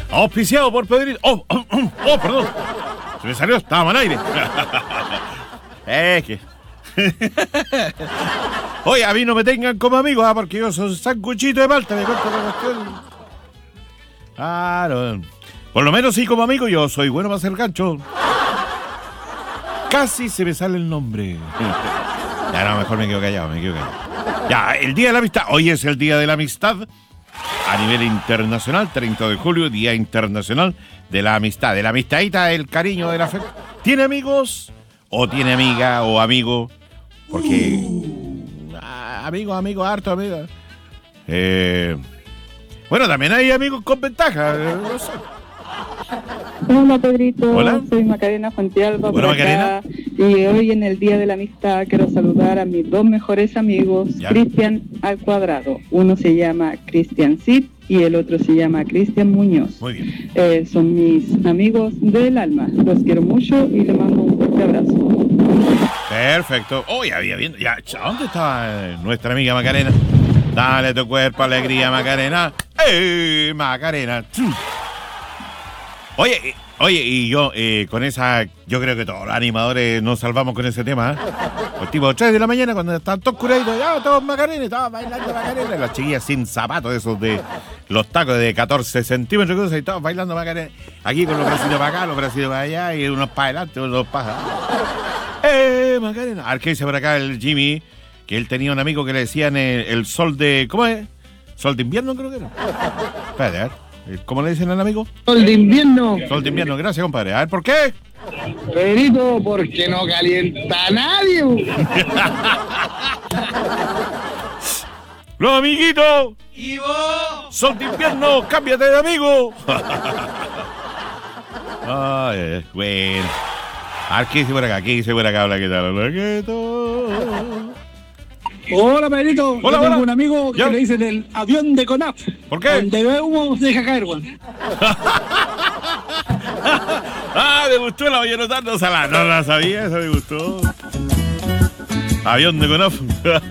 Auspiciado por Pedrito. Perdón. Se me salió, estábamos al aire. Es que... Oye, a mí no me tengan como amigo, porque yo soy sanguchito de palta, me cuento la cuestión. Claro. Por lo menos sí como amigo, yo soy bueno para hacer gancho. Casi se me sale el nombre. Ya no, mejor me quedo callado. Ya, el Día de la Amistad. Hoy es el Día de la Amistad a nivel internacional, 30 de julio, Día Internacional de la Amistad. De la amistadita, del cariño, del afecto. ¿Tiene amigos? ¿O tiene amiga o amigo? Porque... Amigo, harto amigo. Bueno, también hay amigos con ventaja. No sé. Hola Pedrito, hola. Soy Macarena Fuentealba. Hola Macarena. Y hoy en el Día de la Amistad quiero saludar a mis dos mejores amigos, Cristian al cuadrado. Uno se llama Cristian Cid y el otro se llama Cristian Muñoz. Muy bien. Son mis amigos del alma. Los quiero mucho y les mando un fuerte abrazo. Perfecto. Ya viendo. Ya, ¿dónde está nuestra amiga Macarena? Dale tu cuerpo alegría, Macarena. Macarena. Oye, y yo con esa, yo creo que todos los animadores nos salvamos con ese tema, ¿eh? Pues tipo 3 de la mañana, cuando están todos curaditos, ya todos Macarena, todos bailando Macarena. Las chiquillas sin zapatos, esos de los tacos de 14 centímetros, y todos bailando Macarena. Aquí con los bracitos para acá, los bracitos para allá, y unos para adelante, unos para Macarena. A ver qué dice por acá el Jimmy, que él tenía un amigo que le decían el sol de, ¿cómo es? Sol de invierno, creo que era. Espérate, a ver. ¿Cómo le dicen al amigo? Sol de invierno. Sol de invierno, gracias, compadre. A ver, ¿por qué? Pedrito, porque no calienta a nadie. ¡Los amiguitos! ¿Y vos? Sol de invierno, cámbiate de amigo. Ay, bueno. A ver, ¿qué dice por acá? ¿Qué dice por acá? Hola, ¿qué tal? Hola, ¿qué tal? Hola, Pedrito. Hola, Yo tengo hola. un amigo ¿Ya? que le dicen el avión de CONAF. ¿Por qué? Donde ve humo se deja caer, weón. Me gustó la vallenota, no la sabía, esa me gustó. Avión de CONAF.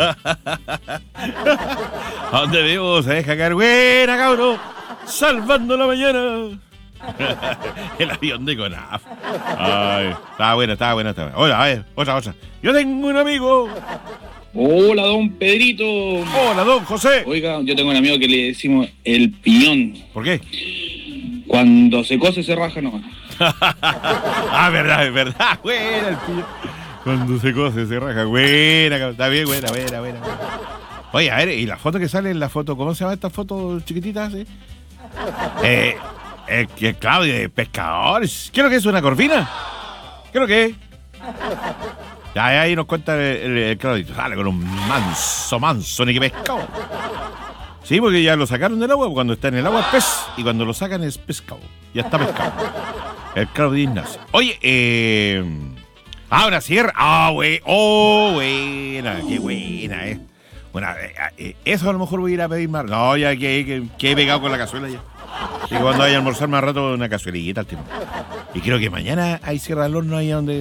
¿A dónde veo? Se deja caer. Buena, cabrón. Salvando la mañana. El avión de CONAF. Ay, estaba buena. Hola, a ver, otra. Yo tengo un amigo. Hola, don Pedrito. Hola, don José. Oiga, yo tengo un amigo que le decimos el piñón. ¿Por qué? Cuando se cose se raja nomás. Verdad. Buena el piñón. Cuando se cose se raja. Buena, está bien, buena. Oye, a ver, ¿y la foto que sale en la foto? ¿Cómo se llama esta foto chiquitita así? Claudio, de pescadores. ¿Qué es lo que es? ¿Una corvina? ¿Qué es lo que es? Ya, ahí nos cuenta el Claudito. Sale con un manso, ni que pescado. Sí, porque ya lo sacaron del agua. Cuando está en el agua es pez. Y cuando lo sacan es pescado. Ya está pescado. El Claudio Ignacio. Oye, una sierra. Buena. Qué buena, Bueno, eso a lo mejor voy a ir a pedir más. No, ya que he pegado con la cazuela ya. Y cuando vaya a almorzar más rato, una cazuelita al tiempo. Y creo que mañana hay sierra al horno ahí donde